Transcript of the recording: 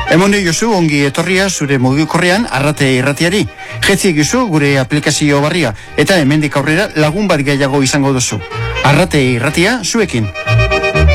Emone Josu ongi etorria zure mugikorrean Arrate Irratiari. Jetzi egizu gure aplikazio barria eta hemendik aurrera lagun bat gehiago izango duzu. Arrate Irratia zuekin.